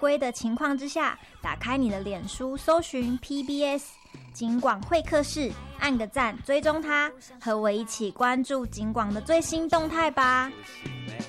规的情况之下，打开你的脸书，搜寻 PBS 警广会客室，按个赞，追踪他，和我一起关注警广的最新动态吧。